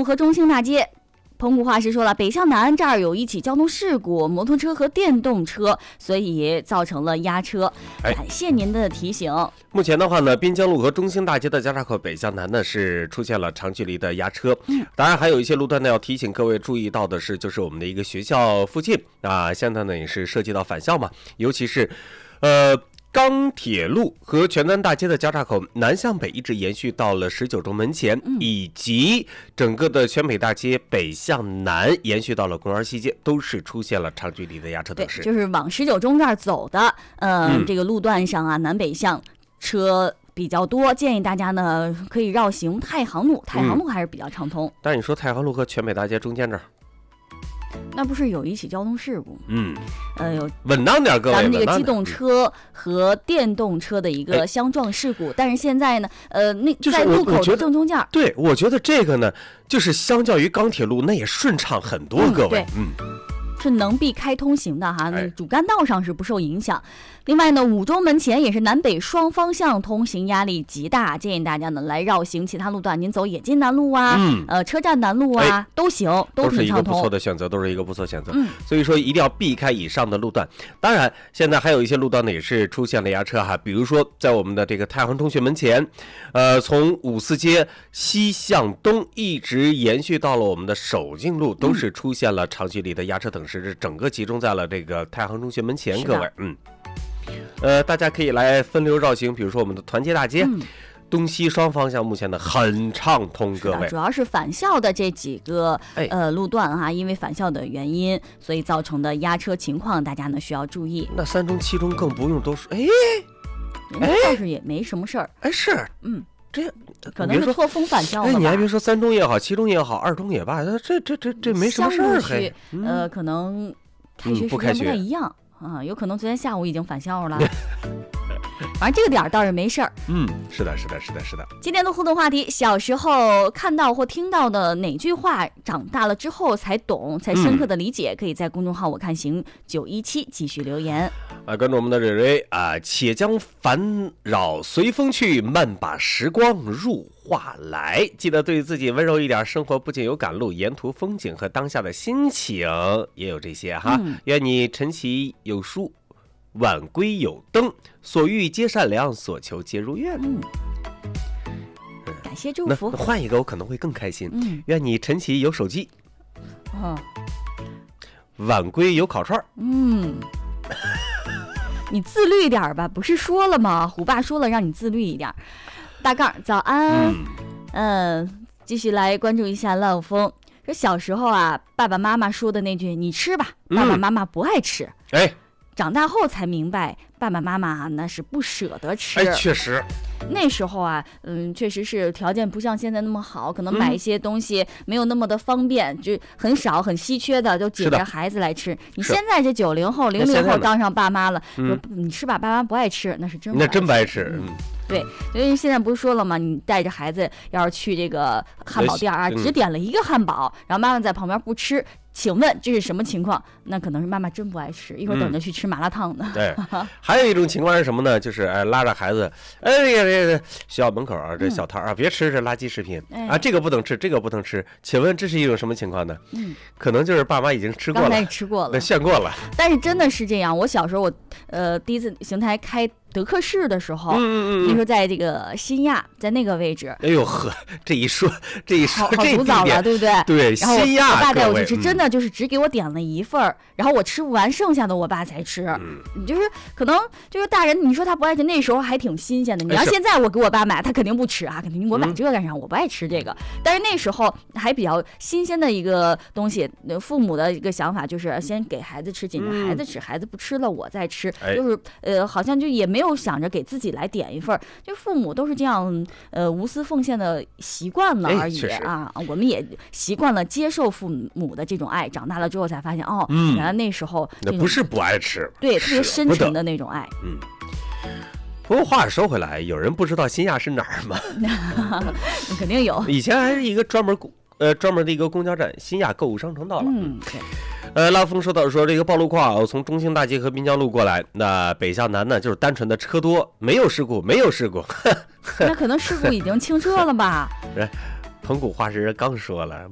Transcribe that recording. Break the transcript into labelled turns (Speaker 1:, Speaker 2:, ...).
Speaker 1: 路和中兴大街。澎湖话是说了，北向南这儿有一起交通事故，摩托车和电动车，所以造成了压车。感谢您的提醒。
Speaker 2: 目前的话呢，滨江路和中兴大街的交叉口北向南呢是出现了长距离的压车。当然还有一些路段呢要提醒各位注意到的是，就是我们的一个学校附近啊，现在呢也是涉及到返校嘛，尤其是钢铁路和全丹大街的交叉口南向北一直延续到了19中门前，以及整个的全北大街北向南延续到了公园西街，都是出现了长距离的压车等式。
Speaker 1: 对，就是往19中这儿走的，这个路段上啊，南北向车比较多，建议大家呢可以绕行太行路，太行路还是比较畅通。
Speaker 2: 但是你说太行路和全北大街中间这儿，
Speaker 1: 那不是有一起交通事故？有
Speaker 2: 稳当点，各位。
Speaker 1: 咱们这个机动车和电动车的一个相撞事故，但是现在呢，在路口的正中间。
Speaker 2: 对，我觉得这个呢，就是相较于钢铁路，那也顺畅很多，各位。
Speaker 1: 是能避开通行的哈，那主干道上是不受影响。另外呢，5中门前也是南北双方向通行压力极大，建议大家呢来绕行其他路段，您走冶金南路啊，车站南路啊，都行，都
Speaker 2: 是一个不错的选择，都是一个不错选择。所以说一定要避开以上的路段。当然，现在还有一些路段呢也是出现了压车哈，比如说在我们的这个太行中学门前，从54街西向东一直延续到了我们的守敬路，都是出现了长距离的压车等式，整个集中在了这个太行中学门前，各位。大家可以来分流绕行，比如说我们的团结大街，东西双方向目前呢很畅通，各位。
Speaker 1: 主要是返校的这几个路段哈，因为返校的原因，所以造成的压车情况，大家呢需要注意。
Speaker 2: 那3中、7中更不用多说，
Speaker 1: 人家倒是也没什么事儿。
Speaker 2: 是，这
Speaker 1: 可能是错峰返校了吧。
Speaker 2: 你还别说，3中也好，7中也好，2中也罢，这没什么事儿。
Speaker 1: 可能开学时间不太一样。有可能昨天下午已经返校了。反正这个点儿倒是没事儿。
Speaker 2: 是的。
Speaker 1: 今天的互动话题：小时候看到或听到的哪句话，长大了之后才懂、才深刻的理解？可以在公众号“我看行917”继续留言。
Speaker 2: 关注我们的蕊蕊啊，且将烦扰随风去，慢把时光入话来。记得对自己温柔一点，生活不仅有赶路，沿途风景和当下的心情也有这些哈。愿你晨起有书，晚归有灯，所欲皆善良，所求皆如愿。
Speaker 1: 感谢祝福。
Speaker 2: 那换一个我可能会更开心。愿你晨起有手机，晚归有烤串。
Speaker 1: 你自律一点吧，不是说了吗？虎爸说了让你自律一点。大杠早安。继续来关注一下浪风。说小时候啊，爸爸妈妈说的那句你吃吧，爸爸妈妈不爱吃。长大后才明白，爸爸妈妈那是不舍得吃。
Speaker 2: 确实。
Speaker 1: 那时候啊，确实是条件不像现在那么好，可能买一些东西没有那么的方便，就很少很稀缺的，就紧着孩子来吃。你现在这90后、00后当上爸妈了，说你吃吧，爸妈不爱吃，那是真
Speaker 2: 不爱吃。
Speaker 1: 对，因为现在不是说了吗？你带着孩子要是去这个汉堡店啊，只点了一个汉堡，然后妈妈在旁边不吃。请问这是什么情况？那可能是妈妈真不爱吃，一会儿等着去吃麻辣烫呢。
Speaker 2: 对，还有一种情况是什么呢？就是拉着孩子，学校门口啊，这小摊啊，别吃这垃圾食品啊，这个不能吃，这个不能吃。请问这是一种什么情况呢？可能就是爸妈已经吃过了，
Speaker 1: 刚才吃过了，
Speaker 2: 炫过了。但
Speaker 1: 是真的是这样，我小时候第一次邢台开德克士的时候，那时候在这个新亚，在那个位置。
Speaker 2: 哎呦呵，这一说
Speaker 1: 好古早了，对不对？
Speaker 2: 对，
Speaker 1: 然后
Speaker 2: 新亚
Speaker 1: 我爸带我去吃，真的就是只给我点了一份儿，然后我吃不完，剩下的我爸才吃。就是可能就是大人，你说他不爱吃，那时候还挺新鲜的。你要现在我给我爸买，他肯定不吃啊，肯定我买这个干啥？我不爱吃这个。但是那时候还比较新鲜的一个东西，父母的一个想法就是先给孩子吃，紧着孩子吃，孩子不吃了我再吃，就是好像就也没有想着给自己来点一份，就父母都是这样无私奉献的习惯了而已啊。我们也习惯了接受父母的这种爱，长大了之后才发现原来那时候
Speaker 2: 那不是不爱吃，
Speaker 1: 对，特别深沉的那种爱。
Speaker 2: 不过话说回来，有人不知道新亚是哪儿吗？
Speaker 1: 肯定有，
Speaker 2: 以前还是一个专门的一个公交站，新亚购物商城到了。拉风说到说这个暴露况啊，从中兴大街和滨江路过来，那北向南呢就是单纯的车多，没有事故。
Speaker 1: 那可能事故已经清车了吧？
Speaker 2: 澎湖话是人刚说了，